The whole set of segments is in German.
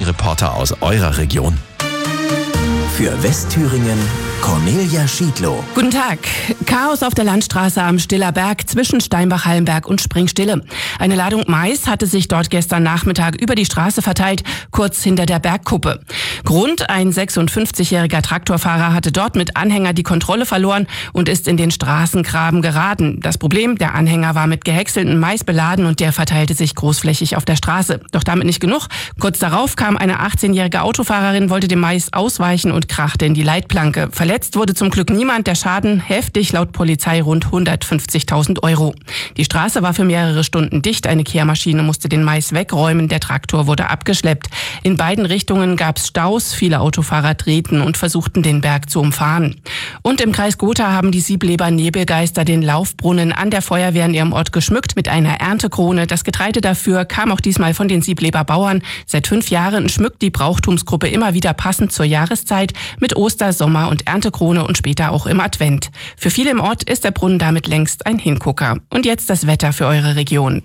Reporter aus eurer Region. Für Westthüringen Cornelia Schiedlow. Guten Tag. Chaos auf der Landstraße am Stiller Berg zwischen Steinbach-Hallenberg und Springstille. Eine Ladung Mais hatte sich dort gestern Nachmittag über die Straße verteilt, kurz hinter der Bergkuppe. Grund: ein 56-jähriger Traktorfahrer hatte dort mit Anhänger die Kontrolle verloren und ist in den Straßengraben geraten. Das Problem: der Anhänger war mit gehäckseltem Mais beladen und der verteilte sich großflächig auf der Straße. Doch damit nicht genug. Kurz darauf kam eine 18-jährige Autofahrerin, wollte dem Mais ausweichen und krachte in die Leitplanke. Verletzt wurde zum Glück niemand. Der Schaden heftig, laut Polizei rund 150.000 €. Die Straße war für mehrere Stunden dicht. Eine Kehrmaschine musste den Mais wegräumen. Der Traktor wurde abgeschleppt. In beiden Richtungen gab es Staus. Viele Autofahrer drehten und versuchten, den Berg zu umfahren. Und im Kreis Gotha haben die Siebleber Nebelgeister den Laufbrunnen an der Feuerwehr in ihrem Ort geschmückt mit einer Erntekrone. Das Getreide dafür kam auch diesmal von den Siebleber Bauern. Seit 5 Jahren schmückt die Brauchtumsgruppe immer wieder passend zur Jahreszeit mit Oster-, Sommer- und Erntekrone und später auch im Advent. Für viele im Ort ist der Brunnen damit längst ein Hingucker. Und jetzt das Wetter für eure Region.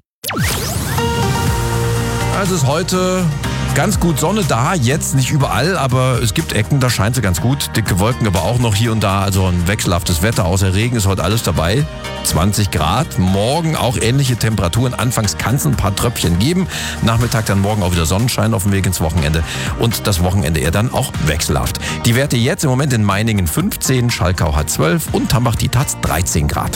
Es ist heute ganz gut Sonne da, jetzt nicht überall, aber es gibt Ecken, da scheint sie ganz gut. Dicke Wolken aber auch noch hier und da, also ein wechselhaftes Wetter. Außer Regen ist heute alles dabei. 20 Grad, morgen auch ähnliche Temperaturen. Anfangs kann es ein paar Tröpfchen geben. Nachmittag dann morgen auch wieder Sonnenschein auf dem Weg ins Wochenende. Und das Wochenende eher dann auch wechselhaft. Die Werte jetzt im Moment in Meiningen 15, Schalkau hat 12 und Tambach-Dietz 13 Grad.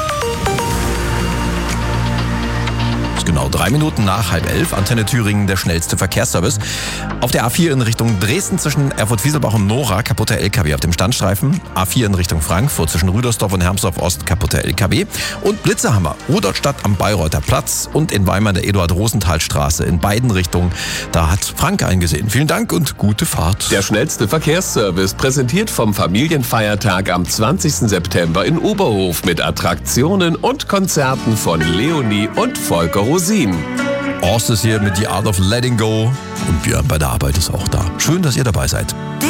Genau 3 Minuten nach 10:30, Antenne Thüringen, der schnellste Verkehrsservice. Auf der A4 in Richtung Dresden zwischen Erfurt-Wieselbach und Nora, kaputter LKW auf dem Standstreifen. A4 in Richtung Frankfurt zwischen Rüdersdorf und Hermsdorf-Ost, kaputter LKW. Und Blitze haben wir. Rudolstadt am Bayreuther Platz und in Weimar der Eduard-Rosenthal-Straße. In beiden Richtungen. Da hat Frank eingesehen. Vielen Dank und gute Fahrt. Der schnellste Verkehrsservice, präsentiert vom Familienfeiertag am 20. September in Oberhof mit Attraktionen und Konzerten von Leonie und Volker Rosin. Horst ist hier mit The Art of Letting Go und Björn bei der Arbeit ist auch da. Schön, dass ihr dabei seid.